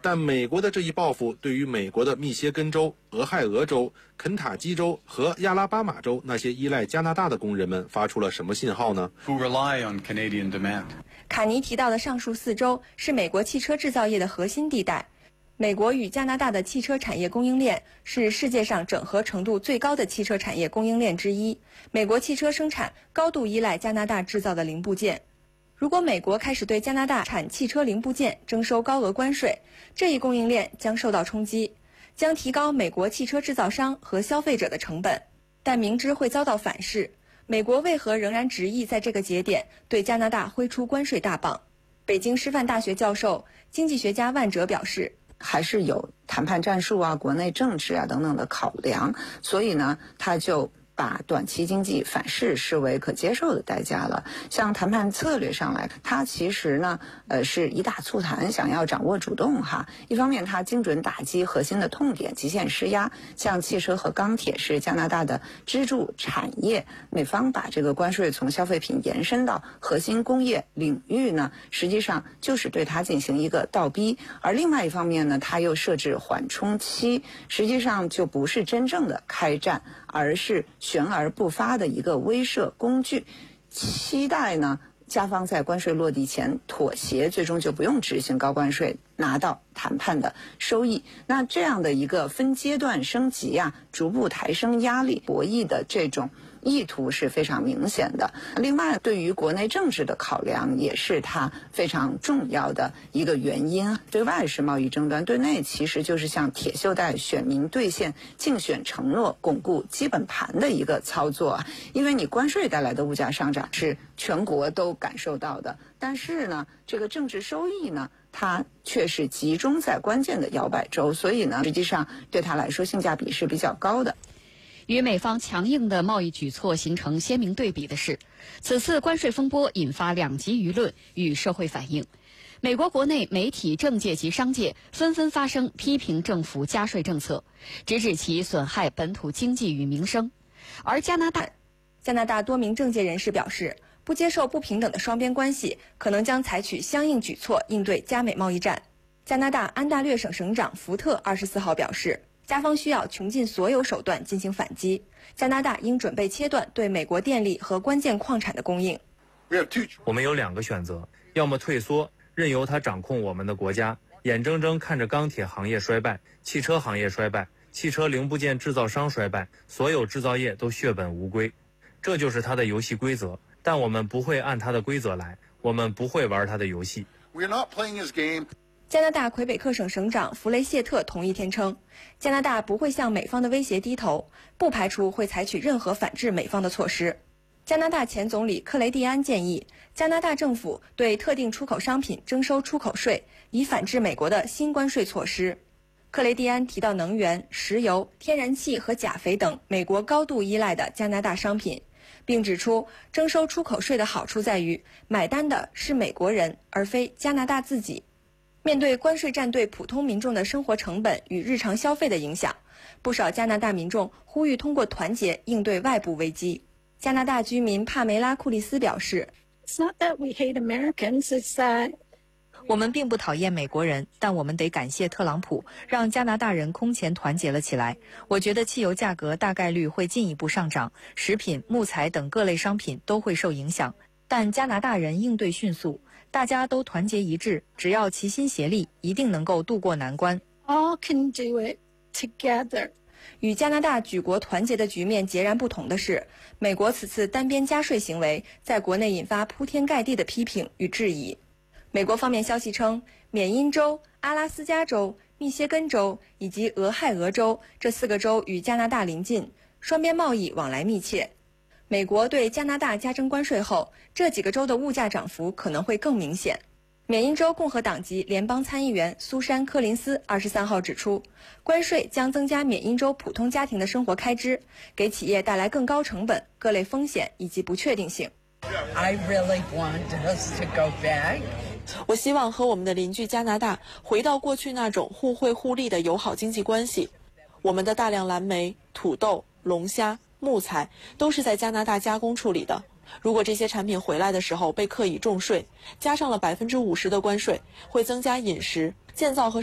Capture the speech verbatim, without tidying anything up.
但美国的这一报复对于美国的密歇根州、俄亥俄州、肯塔基州和亚拉巴马州那些依赖加拿大的工人们发出了什么信号呢？ Who rely on Canadian demand. 卡尼提到的上述四州是美国汽车制造业的核心地带。美国与加拿大的汽车产业供应链是世界上整合程度最高的汽车产业供应链之一。美国汽车生产高度依赖加拿大制造的零部件。如果美国开始对加拿大产汽车零部件征收高额关税，这一供应链将受到冲击，将提高美国汽车制造商和消费者的成本。但明知会遭到反噬，美国为何仍然执意在这个节点对加拿大挥出关税大棒？北京师范大学教授、经济学家万哲表示， 还是有谈判战术啊、国内政治啊等等的考量，所以呢，他就把短期经济反噬视为可接受的代价了。像谈判策略上来，它其实呢，呃，是以打促谈，想要掌握主动哈。一方面，它精准打击核心的痛点，极限施压。像汽车和钢铁是加拿大的支柱产业，美方把这个关税从消费品延伸到核心工业领域呢，实际上就是对它进行一个倒逼。而另外一方面呢，它又设置缓冲期，实际上就不是真正的开战，而是悬而不发的一个威慑工具，期待呢加方在关税落地前妥协，最终就不用执行高关税，拿到谈判的收益。那这样的一个分阶段升级啊，逐步抬升压力，博弈的这种意图是非常明显的。另外，对于国内政治的考量也是它非常重要的一个原因。对外是贸易争端，对内其实就是向铁锈带选民兑现竞选承诺、巩固基本盘的一个操作。因为你关税带来的物价上涨是全国都感受到的，但是呢，这个政治收益呢，它却是集中在关键的摇摆州，所以呢，实际上对它来说性价比是比较高的。 与美方强硬的贸易举措形成鲜明对比的是，此次关税风波引发两极舆论与社会反应。美国国内媒体、政界及商界纷纷发声批评政府加税政策，直指其损害本土经济与民生。而加拿大， 加拿大多名政界人士表示，不接受不平等的双边关系，可能将采取相应举措应对加美贸易战。加拿大安大略省省长福特二十四号表示，加方需要穷尽所有手段进行反击，加拿大应准备切断对美国电力和关键矿产的供应。 我们有两个选择，要么退缩，任由他掌控我们的国家，眼睁睁看着钢铁行业衰败，汽车行业衰败，汽车零部件制造商衰败，所有制造业都血本无归。这就是他的游戏规则，但我们不会按他的规则来，我们不会玩他的游戏。 We're not playing his game. 加拿大魁北克省省长弗雷谢特同一天称，加拿大不会向美方的威胁低头，不排除会采取任何反制美方的措施。加拿大前总理克雷蒂安建议，加拿大政府对特定出口商品征收出口税，以反制美国的新关税措施。克雷蒂安提到能源、石油、天然气和钾肥等美国高度依赖的加拿大商品，并指出征收出口税的好处在于买单的是美国人，而非加拿大自己。面对关税战对普通民众的生活成本与日常消费的影响，不少加拿大民众呼吁通过团结应对外部危机。加拿大居民帕梅拉·库利斯表示， It's not that we hate Americans, it's that 我们并不讨厌美国人，但我们得感谢特朗普，让加拿大人空前团结了起来。我觉得汽油价格大概率会进一步上涨，食品、木材等各类商品都会受影响。但加拿大人应对迅速，大家都团结一致，只要齐心协力，一定能够渡过难关。 all can do it together. 与加拿大举国团结的局面截然不同的是，美国此次单边加税行为在国内引发铺天盖地的批评与质疑。美国方面消息称，缅因州、阿拉斯加州、密歇根州以及俄亥俄州这四个州与加拿大邻近，双边贸易往来密切。美国对加拿大加征关税后，这几个州的物价涨幅可能会更明显。缅因州共和党籍联邦参议员苏珊·柯林斯二十三号指出，关税将增加缅因州普通家庭的生活开支，给企业带来更高成本、各类风险以及不确定性。 I really want us to go back. 我希望和我们的邻居加拿大回到过去那种互惠互利的友好经济关系。我们的大量蓝莓、土豆、龙虾、木材都是在加拿大加工处理的。如果这些产品回来的时候被刻意重税，加上了百分之五十的关税，会增加饮食、建造和